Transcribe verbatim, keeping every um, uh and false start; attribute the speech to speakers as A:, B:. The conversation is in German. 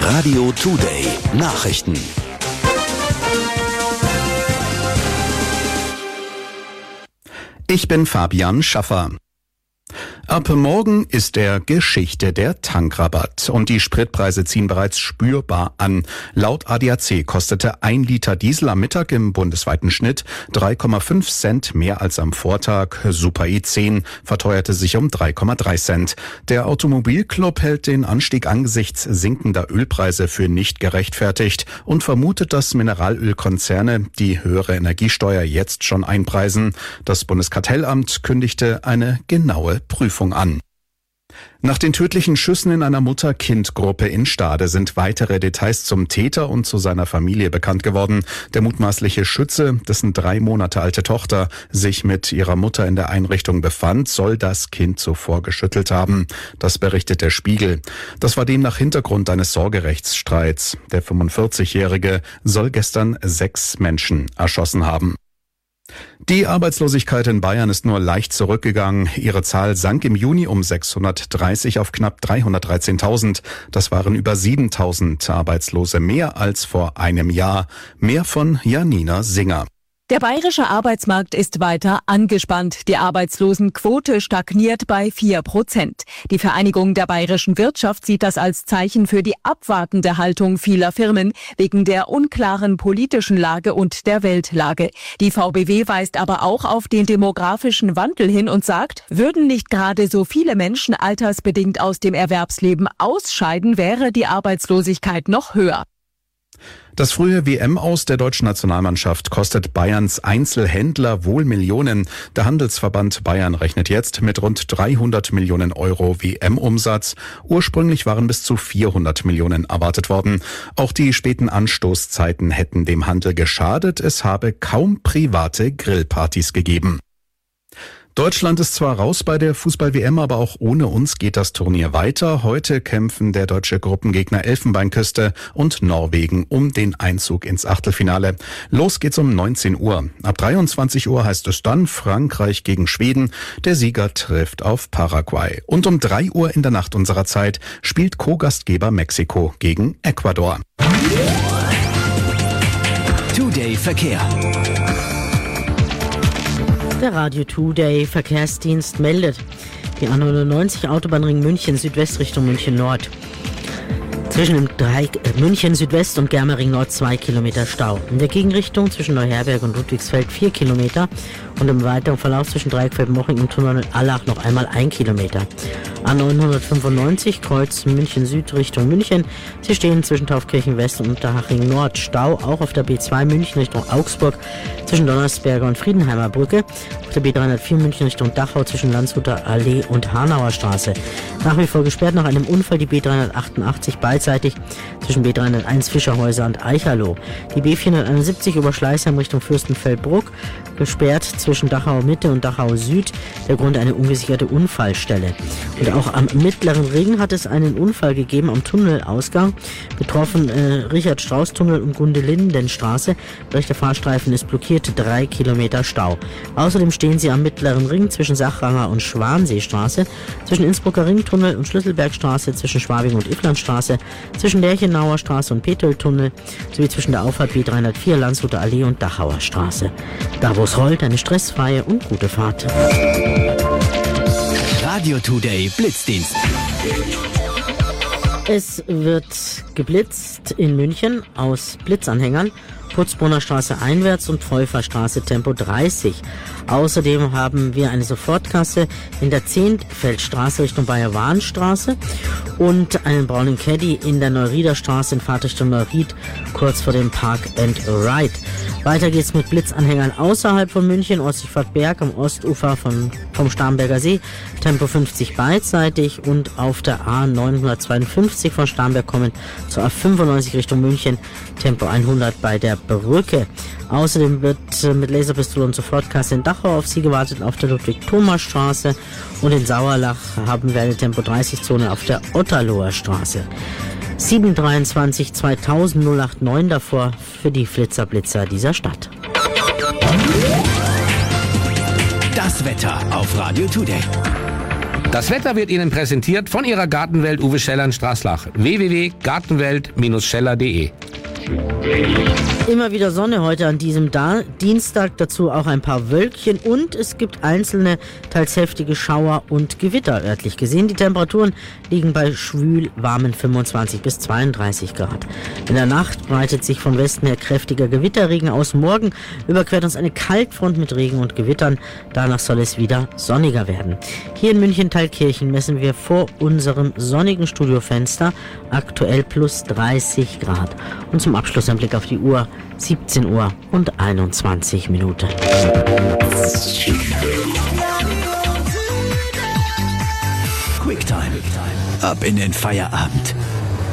A: Radio Today Nachrichten.
B: Ich bin Fabian Schaffer. Ab morgen ist der Geschichte der Tankrabatt und die Spritpreise ziehen bereits spürbar an. Laut A D A C kostete ein Liter Diesel am Mittag im bundesweiten Schnitt drei Komma fünf Cent mehr als am Vortag. Super E zehn verteuerte sich um drei Komma drei Cent. Der Automobilclub hält den Anstieg angesichts sinkender Ölpreise für nicht gerechtfertigt und vermutet, dass Mineralölkonzerne die höhere Energiesteuer jetzt schon einpreisen. Das Bundeskartellamt kündigte eine genaue Prüfung an. Nach den tödlichen Schüssen in einer Mutter-Kind-Gruppe in Stade sind weitere Details zum Täter und zu seiner Familie bekannt geworden. Der mutmaßliche Schütze, dessen drei Monate alte Tochter sich mit ihrer Mutter in der Einrichtung befand, soll das Kind zuvor geschüttelt haben. Das berichtet der Spiegel. Das war demnach Hintergrund eines Sorgerechtsstreits. Der fünfundvierzigjährige soll gestern sechs Menschen erschossen haben. Die Arbeitslosigkeit in Bayern ist nur leicht zurückgegangen. Ihre Zahl sank im Juni um sechshundertdreißig auf knapp dreihundertdreizehntausend. Das waren über siebentausend Arbeitslose mehr als vor einem Jahr. Mehr von Janina Singer.
C: Der bayerische Arbeitsmarkt ist weiter angespannt. Die Arbeitslosenquote stagniert bei vier Prozent. Die Vereinigung der bayerischen Wirtschaft sieht das als Zeichen für die abwartende Haltung vieler Firmen wegen der unklaren politischen Lage und der Weltlage. Die V B W weist aber auch auf den demografischen Wandel hin und sagt, würden nicht gerade so viele Menschen altersbedingt aus dem Erwerbsleben ausscheiden, wäre die Arbeitslosigkeit noch höher.
B: Das frühe W M-Aus der deutschen Nationalmannschaft kostet Bayerns Einzelhändler wohl Millionen. Der Handelsverband Bayern rechnet jetzt mit rund dreihundert Millionen Euro W M-Umsatz. Ursprünglich waren bis zu vierhundert Millionen erwartet worden. Auch die späten Anstoßzeiten hätten dem Handel geschadet. Es habe kaum private Grillpartys gegeben. Deutschland ist zwar raus bei der Fußball-W M, aber auch ohne uns geht das Turnier weiter. Heute kämpfen der deutsche Gruppengegner Elfenbeinküste und Norwegen um den Einzug ins Achtelfinale. Los geht's um neunzehn Uhr. Ab dreiundzwanzig Uhr heißt es dann Frankreich gegen Schweden. Der Sieger trifft auf Paraguay. Und um drei Uhr in der Nacht unserer Zeit spielt Co-Gastgeber Mexiko gegen Ecuador.
A: Today Verkehr.
D: Der Radio Today Verkehrsdienst meldet, die A neunundneunzig Autobahnring München Südwest Richtung München Nord. Zwischen dem Dreieck äh, München Südwest und Germering Nord zwei Kilometer Stau. In der Gegenrichtung zwischen Neuherberg und Ludwigsfeld vier Kilometer und im weiteren Verlauf zwischen Dreieckfeld-Moching und Tunnel und Allach noch einmal ein Kilometer. A neunhundertfünfundneunzig Kreuz München Süd Richtung München. Sie stehen zwischen Taufkirchen West und Unterhaching Nord. Stau auch auf der B zwei München Richtung Augsburg zwischen Donnersberger und Friedenheimer Brücke. Auf der B dreihundertvier München Richtung Dachau zwischen Landshuter Allee und Hanauer Straße. Nach wie vor gesperrt nach einem Unfall die B dreihundertachtundachtzig beidseitig zwischen B dreihunderteins Fischerhäuser und Eicherloh. Die B vierhunderteinundsiebzig über Schleißheim Richtung Fürstenfeldbruck gesperrt zwischen Dachau Mitte und Dachau Süd. Der Grund eine ungesicherte Unfallstelle. Und auch am Mittleren Ring hat es einen Unfall gegeben am Tunnelausgang. Betroffen äh, Richard-Strauß-Tunnel und Gunde-Linden-Straße. Rechter Fahrstreifen ist blockiert, drei Kilometer Stau. Außerdem stehen sie am Mittleren Ring zwischen Sachranger und Schwanseestraße, zwischen Innsbrucker Ringtunnel und Schlüsselbergstraße, zwischen Schwabing und Iflandstraße, zwischen Lerchenauer Straße und Peteltunnel, sowie zwischen der Auffahrt B dreihundertvier, Landshuter Allee und Dachauer Straße. Da wo es rollt, eine stressfreie und gute Fahrt.
A: Radio Today Blitzdienst.
D: Es wird geblitzt in München aus Blitzanhängern, Putzbrunner Straße einwärts und Pfeuferstraße Tempo dreißig. Außerdem haben wir eine Sofortkasse in der Zehntfeldstraße Richtung Bayer-Wahn-Straße und einen braunen Caddy in der Neurieder-Straße in Fahrtrichtung Neuried, kurz vor dem Park and Ride. Weiter geht's mit Blitzanhängern außerhalb von München, Ostseefahrt-Berg am Ostufer von, vom Starnberger See, Tempo fünfzig beidseitig und auf der A neunhundertzweiundfünfzig von Starnberg kommen zur A fünfundneunzig Richtung München, Tempo hundert bei der Brücke. Außerdem wird mit Laserpistole und Sofortkasse in Dachau auf Sie gewartet auf der Ludwig-Thoma-Straße und in Sauerlach haben wir eine Tempo dreißig Zone auf der Otterloher Straße. sieben dreiundzwanzig zweitausend null acht neun davor für die Flitzerblitzer dieser Stadt.
A: Das Wetter auf Radio Today.
E: Das Wetter wird Ihnen präsentiert von Ihrer Gartenwelt Uwe Scheller in Straßlach. w w w punkt gartenwelt Bindestrich scheller punkt de.
D: Immer wieder Sonne heute an diesem da- Dienstag, dazu auch ein paar Wölkchen und es gibt einzelne, teils heftige Schauer und Gewitter örtlich gesehen. Die Temperaturen liegen bei schwül warmen fünfundzwanzig bis zweiunddreißig Grad. In der Nacht breitet sich von Westen her kräftiger Gewitterregen aus. Morgen überquert uns eine Kaltfront mit Regen und Gewittern. Danach soll es wieder sonniger werden. Hier in München-Thalkirchen messen wir vor unserem sonnigen Studiofenster aktuell plus dreißig Grad. Und zum Abschluss ein Blick auf die Uhr. siebzehn Uhr und einundzwanzig Minuten.
A: Quicktime. Ab in den Feierabend.